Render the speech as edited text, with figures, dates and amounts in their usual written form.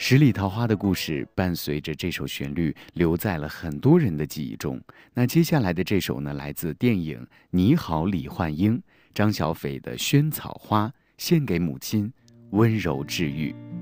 十里桃花的故事伴随着这首旋律留在了很多人的记忆中。那接下来的这首呢，来自电影《你好，李焕英》，张小斐的《萱草花》，献给母亲，温柔治愈。